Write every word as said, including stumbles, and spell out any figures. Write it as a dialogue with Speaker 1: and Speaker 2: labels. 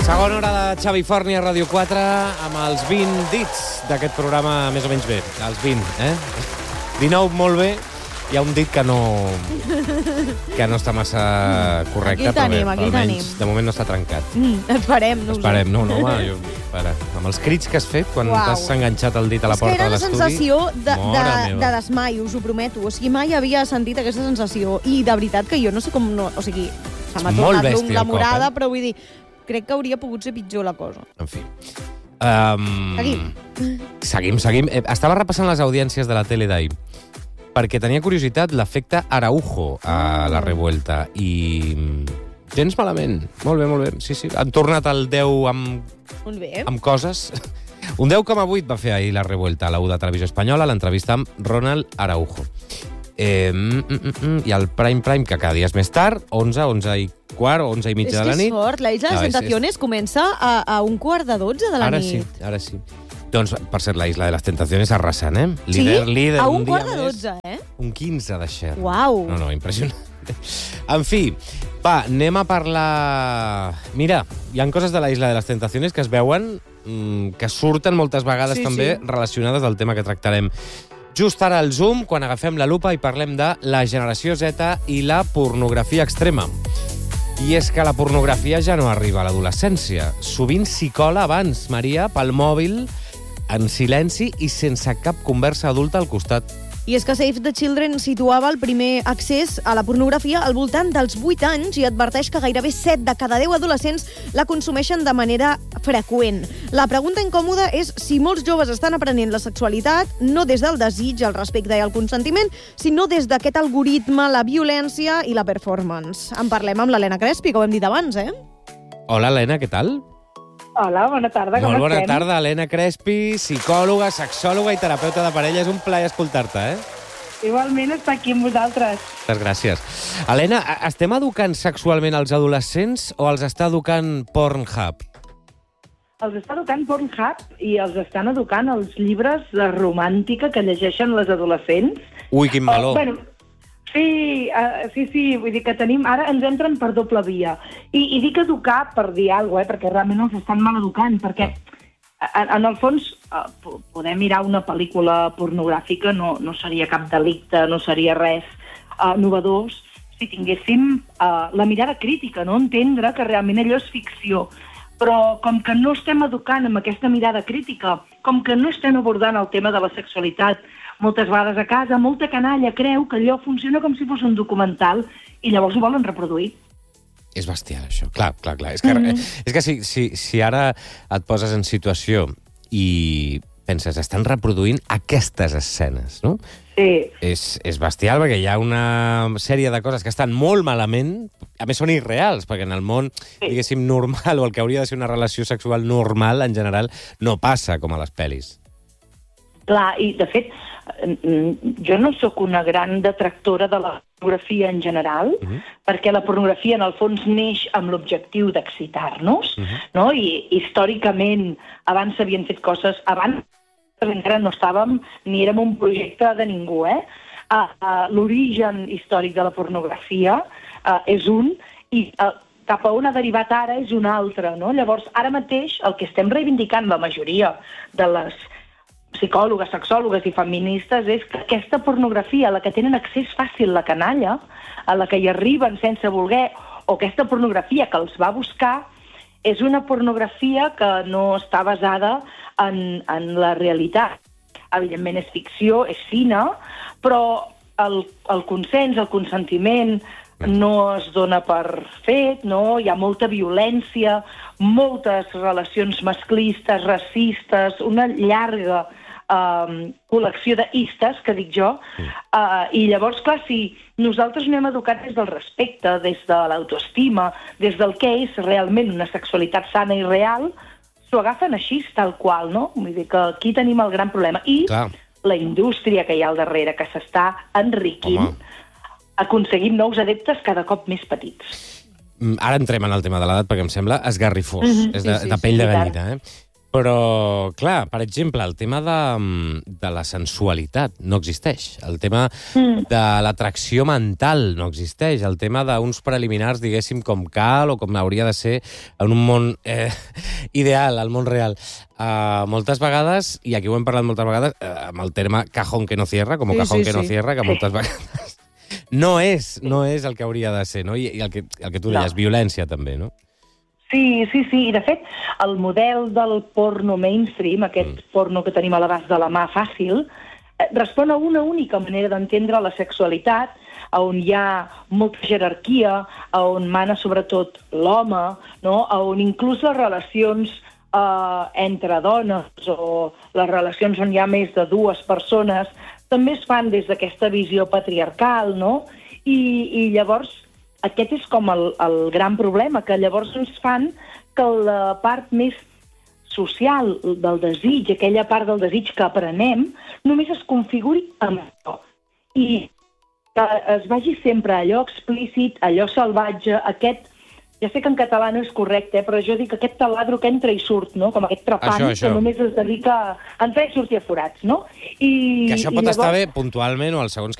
Speaker 1: Segona hora de Xavi Forni a Ràdio quatre amb els vint dits d'aquest programa més o menys bé. Els vint, eh? dinou molt bé. Hi ha un dit que no que no està massa correcte,
Speaker 2: aquí tenim,
Speaker 1: però bé, almenys de moment no està trencat.
Speaker 2: Mm, esperem, no
Speaker 1: Esperem, no, no, home, jo, espera. Amb els crits que has fet quan
Speaker 2: Uau.
Speaker 1: t'has enganxat el dit a la porta de l'estudi...
Speaker 2: És que era la sensació de, de, de desmai, us ho prometo. O sigui, mai havia sentit aquesta sensació. I de veritat que jo no sé com... No, o sigui, se m'ha tornat la morada, eh? Però vull dir, crec que hauria pogut ser pitjor la cosa.
Speaker 1: En fi. Um,
Speaker 2: seguim.
Speaker 1: Seguim, seguim. Estava repassant les audiències de la tele d'ahir perquè tenia curiositat l'efecte Araujo a la Revuelta i gens malament. Molt bé, molt bé. Sí, sí. Han tornat al deu amb, amb coses. Un deu coma vuit va fer ahir la Revuelta a la U de Televisió Espanyola, l'entrevista amb Ronald Araujo. Eh, mm, mm, mm, I el Prime Prime, que cada dia és més tard, onze, onze i quart, onze i mitja de la nit.
Speaker 2: És que és fort. La Isla de les Tentaciones comença a, a un quart de dotze de la
Speaker 1: ara
Speaker 2: nit.
Speaker 1: Ara sí, ara sí. Doncs, per ser la Isla de les Tentaciones arrasant, eh? Líder,
Speaker 2: sí?
Speaker 1: líder,
Speaker 2: a un,
Speaker 1: un
Speaker 2: quart de dotze, eh?
Speaker 1: Un quinze de Cher.
Speaker 2: Uau!
Speaker 1: No, no, impressionant. En fi, va, anem a parlar... Mira, hi ha coses de la Isla de les Tentaciones que es veuen, mmm, que surten moltes vegades sí, també sí. relacionades al tema que tractarem just ara al Zoom, quan agafem la lupa i parlem de la generació Z i la pornografia extrema. I és que la pornografia ja no arriba a l'adolescència. Sovint s'hi cola abans, Maria, pel mòbil, en silenci i sense cap conversa adulta al costat.
Speaker 2: I és que Save the Children situava el primer accés a la pornografia al voltant dels vuit anys i adverteix que gairebé set de cada deu adolescents la consumeixen de manera freqüent. La pregunta incòmoda és si molts joves estan aprenent la sexualitat no des del desig, el respecte i el consentiment, sinó des d'aquest algoritme, la violència i la performance. En parlem amb l'Helena Crespi, que ho hem dit abans, eh?
Speaker 1: Hola, Helena, què tal?
Speaker 3: Hola, bona tarda, com
Speaker 1: Molt bona
Speaker 3: estem?
Speaker 1: tarda, Helena Crespi, psicòloga, sexòloga i terapeuta de parella. És un plaer escoltar-te, eh?
Speaker 3: Igualment estar aquí amb vosaltres.
Speaker 1: Moltes gràcies. Helena, estem educant sexualment els adolescents o els està educant Pornhub?
Speaker 3: Els està educant Pornhub i els estan educant els llibres de romàntica que llegeixen les adolescents.
Speaker 1: Ui, quin meló.
Speaker 3: Oh, bueno, Sí, uh, sí, sí, vull dir que tenim... Ara ens entren per doble via. I, i dic educar per dir alguna cosa, eh, perquè realment els estan mal educant, perquè en, en el fons uh, poder mirar una pel·lícula pornogràfica no, no seria cap delicte, no seria res uh, novedós si tinguéssim uh, la mirada crítica, no? Entendre que realment allò és ficció. Però com que no estem educant amb aquesta mirada crítica, com que no estem abordant el tema de la sexualitat moltes vegades a casa, molta canalla creu que allò funciona com si fos un documental i llavors ho volen reproduir.
Speaker 1: És bestial, això. Clar, clar, clar. És que, mm-hmm. és que si, si, si ara et poses en situació i penses, estan reproduint aquestes escenes, no?
Speaker 3: Sí.
Speaker 1: És, és bestial, perquè hi ha una sèrie de coses que estan molt malament, a més són irreals, perquè en el món, sí. diguéssim, normal, o el que hauria de ser una relació sexual normal, en general, no passa com a les pel·lis.
Speaker 3: Clar, i de fet, jo no sóc una gran detractora de la pornografia en general, uh-huh. perquè la pornografia en el fons neix amb l'objectiu d'excitar-nos, uh-huh. no? I històricament abans s'havien fet coses, abans encara no estàvem ni érem un projecte de ningú, eh? Uh, uh, l'origen històric de la pornografia uh, és un, i uh, cap a on ha derivat ara és un altre, no? Llavors, ara mateix el que estem reivindicant la majoria de les psicòlogues, sexòlogues i feministes és que aquesta pornografia a la que tenen accés fàcil la canalla, a la que hi arriben sense voler, o aquesta pornografia que els va buscar, és una pornografia que no està basada en, en la realitat. Evidentment és ficció, és cine, però el, el consens, el consentiment no es dona per fet, no? Hi ha molta violència, moltes relacions masclistes, racistes, una llarga Um, col·lecció d'istes, que dic jo, uh, i llavors, clar, si nosaltres no hem educat des del respecte, des de l'autoestima, des del que és realment una sexualitat sana i real, s'ho agafen així, tal qual, no? Vull dir que aquí tenim el gran problema. I clar. La indústria que hi ha al darrere, que s'està enriquint, home, aconseguint nous adeptes cada cop més petits.
Speaker 1: Ara entrem en el tema de l'edat, perquè em sembla esgarrifós, mm-hmm. és de, sí, sí, de pell sí, de gallina, eh? Però, clar, per exemple, el tema de, de la sensualitat no existeix. El tema mm. de l'atracció mental no existeix. El tema d'uns preliminars, diguéssim, com cal o com hauria de ser en un món eh, ideal, al món real. Uh, moltes vegades, i aquí ho hem parlat moltes vegades, uh, amb el terme cajón que no cierra, com sí, cajón sí, que no sí. cierra, que moltes vegades no és, no és el que hauria de ser, no? I, i el, que, el que tu deies, no. Violència també, no?
Speaker 3: Sí, sí, sí, i de fet, el model del porno mainstream, aquest mm. porno que tenim a l'abast de la mà fàcil, respon a una única manera d'entendre la sexualitat, on hi ha molta jerarquia, on mana sobretot l'home, no? On inclús les relacions eh, entre dones o les relacions on hi ha més de dues persones també es fan des d'aquesta visió patriarcal, no? I, i llavors aquest és com el, el gran problema, que llavors ens fan que la part més social del desig, aquella part del desig que aprenem, només es configuri amb això. I que es vagi sempre allò explícit, allò salvatge, aquest... Ja sé que en català no és correcte, eh, però jo dic aquest taladro que entra i surt, no? Com aquest trepant això, això. que només es dedica a entrar i sortir a forats, no? I,
Speaker 1: que això pot llavors... estar bé puntualment o als segons